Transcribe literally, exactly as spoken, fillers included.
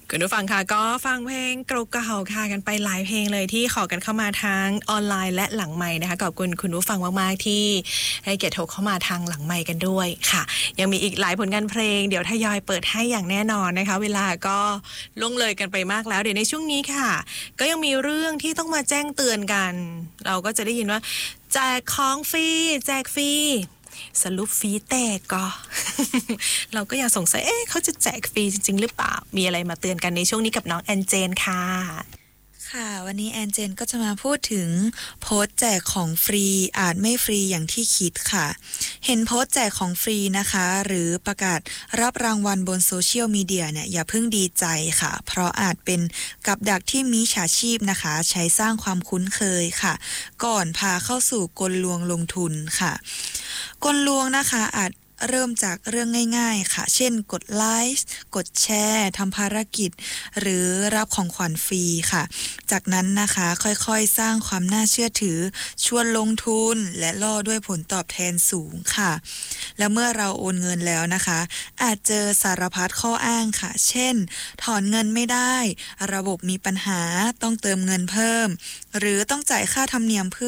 คุณผู้ฟังค่ะก็ฟังเพลงเก่าๆค่ะกันไปหลายเพลงเลยที่ขอกันเข้ามาทางออนไลน์และหลังไมค์นะคะขอบคุณคุณผู้ฟังมากๆที่ให้เกียรติโทรเข้ามาทางหลังไมค์กันด้วยค่ะยังมีอีกหลายผลงานเพลงเดี๋ยวทยอยเปิดให้อย่างแน่นอนนะคะเวลาก็ล่วงเลยกันไปมากแล้วเดี๋ยวในช่วงนี้ค่ะก็ยังมีเรื่องที่ต้องมาแจ้งเตือนกันเราก็จะได้ยินว่าแจกของฟรีแจกฟรีสรุปฟรีแตกก็ เราก็ยังสงสัยเอ๊ะเขาจะแจกฟรีจริงๆหรือเปล่ามีอะไรมาเตือนกันในช่วงนี้กับน้องแอนเจนค่ะค่ะวันนี้แอนเจนก็จะมาพูดถึงโพสต์แจกของฟรีอาจไม่ฟรีอย่างที่คิดค่ะเห็นโพสต์แจกของฟรีนะคะหรือประกาศรับรางวัลบนโซเชียลมีเดียเนี่ยอย่าเพิ่งดีใจค่ะเพราะอาจเป็นกับดักที่มิจฉาชีพนะคะใช้สร้างความคุ้นเคยค่ะก่อนพาเข้าสู่กลลวงลงทุนค่ะกลลวงนะคะอาจเริ่มจากเรื่องง่ายๆค่ะเช่นกดไลค์กดแชร์ทำภารกิจหรือรับของขวัญฟรีค่ะจากนั้นนะคะค่อยๆสร้างความน่าเชื่อถือชวนลงทุนและล่อด้วยผลตอบแทนสูงค่ะและเมื่อเราโอนเงินแล้วนะคะอาจเจอสารพัดข้ออ้างค่ะเช่นถอนเงินไม่ได้ระบบมีปัญหาต้องเติมเงินเพิ่มหรือต้องจ่ายค่าธรรมเนียมเพิ่ม